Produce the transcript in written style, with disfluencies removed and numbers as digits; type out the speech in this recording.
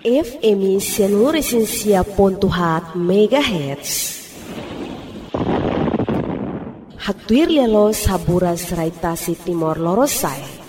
FM Seluruh Pontuhat MHz. Haktuir yelo saburas raitasi Timor Lorosai.